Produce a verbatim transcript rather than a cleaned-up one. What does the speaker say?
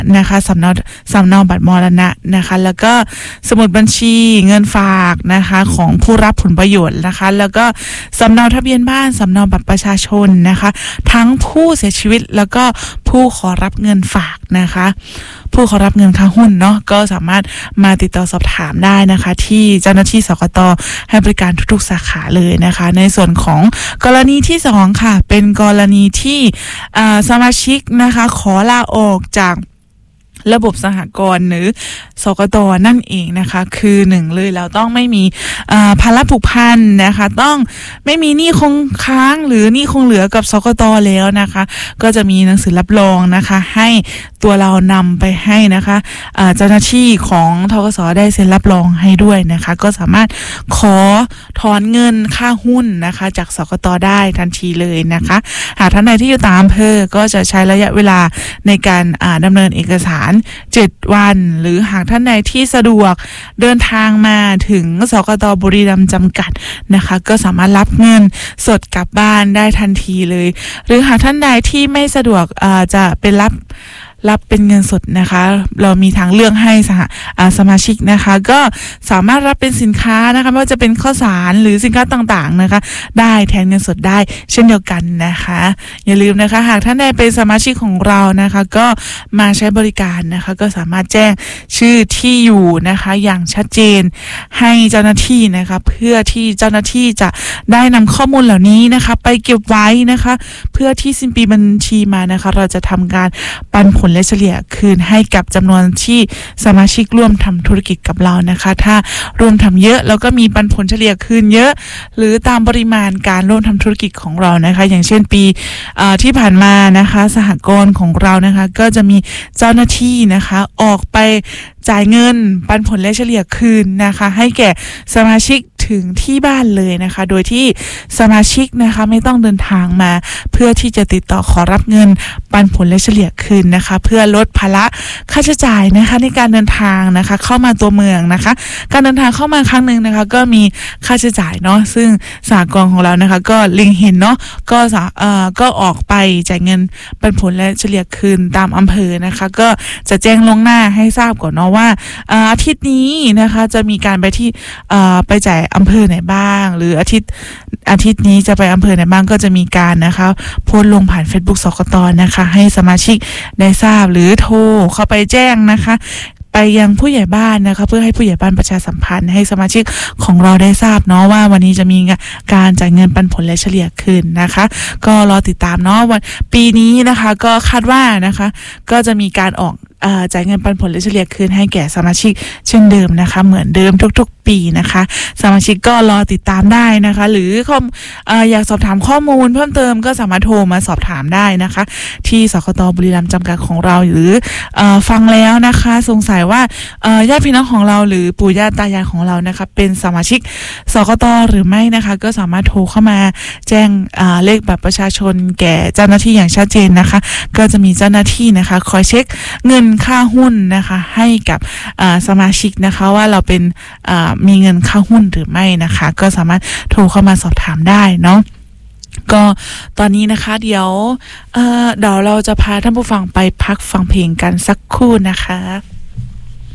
นะคะสำเนาสำเนาบัตรมรณะนะคะแล้วก็สมุดบัญชีเงินฝากนะคะของผู้รับผลประโยชน์นะคะแล้วก็สำเนาทะเบียนบ้านสำเนาบัตรประชาชนนะคะทั้งผู้เสียชีวิตแล้วก็ผู้ขอรับเงินฝากนะคะผู้ขอรับเงินค่าหุ้นเนาะก็สามารถมาติดต่อสอบถามได้นะคะที่เจ้าหน้าที่สกต.ให้บริการทุกๆสาขาเลยนะคะในส่วนของกรณีที่สองค่ะเป็นกรณีที่สมาชิกนะคะขอลาออกจากระบบสหกรณ์หรือสกต.นั่นเองนะคะคือหนึ่งเลยเราต้องไม่มีภาระผูกพันนะคะต้องไม่มีหนี้คงค้างหรือหนี้คงเหลือกับสกต.แล้วนะคะก็จะมีหนังสือรับรองนะคะให้ตัวเรานำไปให้นะคะเจ้าหน้าที่ของธกส.ได้เซ็นรับรองให้ด้วยนะคะก็สามารถขอถอนเงินค่าหุ้นนะคะจากสกต.ได้ทันทีเลยนะคะหากท่านใดที่อยู่ตามอำเภอก็จะใช้ระยะเวลาในการดำเนินเอกสารเจ็ดวันหรือหากท่านใดที่สะดวกเดินทางมาถึงสกต.บุรีรัมย์จำกัดนะคะก็สามารถรับเงินสดกลับบ้านได้ทันทีเลยหรือหากท่านใดที่ไม่สะดวกจะเป็นรับรับเป็นเงินสดนะคะเรามีทางเลือกให้สหสมาชิกนะคะก็สามารถรับเป็นสินค้านะคะไม่ว่าจะเป็นข้าวสารหรือสินค้าต่างๆนะคะได้แทนเงินสดได้เช่นเดียวกันนะคะอย่าลืมนะคะหากท่านใดเป็นสมาชิกของเรานะคะก็มาใช้บริการนะคะก็สามารถแจ้งชื่อที่อยู่นะคะอย่างชัดเจนให้เจ้าหน้าที่นะคะเพื่อที่เจ้าหน้าที่จะได้นำข้อมูลเหล่านี้นะคะไปเก็บไว้นะคะเพื่อที่สิ้นปีบัญชีมานะคะเราจะทำการปันผลและเฉลี่ยคืนให้กับจำนวนที่สมาชิกร่วมทำธุรกิจกับเรานะคะถ้าร่วมทำเยอะแล้วก็มีปันผลเฉลี่ยคืนเยอะหรือตามปริมาณการร่วมทำธุรกิจของเรานะคะอย่างเช่นปีที่ผ่านมานะคะสหกรณ์ของเรานะคะก็จะมีเจ้าหน้าที่นะคะออกไปจ่ายเงินปันผลและเฉลี่ยคืนนะคะให้แก่สมาชิกถึงที่บ้านเลยนะคะโดยที่สมาชิกนะคะไม่ต้องเดินทางมาเพื่อที่จะติดต่อขอรับเงินปันผลและเฉลี่ยคืนนะคะเพื่อลดภาระค่าใช้จ่ายนะคะในการเดินทางนะคะเข้ามาตัวเมืองนะคะการเดินทางเข้ามาครั้งหนึ่งนะคะก็มีค่าใช้จ่ายเนาะซึ่งสหกรณ์ของเรานะคะก็เล็งเห็นเนาะก็เอ่อก็ออกไปจ่ายเงินปันผลและเฉลี่ยคืนตามอำเภอนะคะก็จะแจ้งล่วงหน้าให้ทราบก่อนเนาะว่าอาทิตย์นี้นะคะจะมีการไปที่ไปจ่ายอำเภอไหนบ้างหรืออาทิตย์อาทิตย์นี้จะไปอำเภอไหนบ้างก็จะมีการนะคะโพสต์ลงผ่าน Facebook สกต.นะคะให้สมาชิกได้ทราบหรือโทรเข้าไปแจ้งนะคะไปยังผู้ใหญ่บ้านนะคะเพื่อให้ผู้ใหญ่บ้านประชาสัมพันธ์ให้สมาชิกของเราได้ทราบเนาะว่าวันนี้จะมีการจ่ายเงินปันผลและเฉลี่ยคืนนะคะก็รอติดตามเนาะวันปีนี้นะคะก็คาดว่านะคะก็จะมีการออกจ่ายเงินปันผลและเฉลี่ยคืนให้แก่สมาชิกเช่นเดิมนะคะเหมือนเดิมทุกๆปีนะคะสมาชิกก็รอติดตามได้นะคะหรืออยากสอบถามข้อมูลเพิ่มเติมก็สามารถโทรมาสอบถามได้นะคะที่สกต.บุรีรัมย์จำกัดของเราหรือฟังแล้วนะคะสงสัยว่าญาติพี่น้องของเราหรือปู่ย่าตายายของเรานะคะเป็นสมาชิกสกต.หรือไม่นะคะก็สามารถโทรเข้ามาแจ้งเลขบัตรประชาชนแก่เจ้าหน้าที่อย่างชัดเจนนะคะก็จะมีเจ้าหน้าที่นะคะคอยเช็คเงินค่าหุ้นนะคะให้กับสมาชิกนะคะว่าเราเป็นมีเงินค่าหุ้นหรือไม่นะคะก็สามารถโทรเข้ามาสอบถามได้เนาะก็ตอนนี้นะคะเดี๋ยวเอ่อเดี๋ยวเราจะพาท่านผู้ฟังไปพักฟังเพลงกันสักครู่นะคะ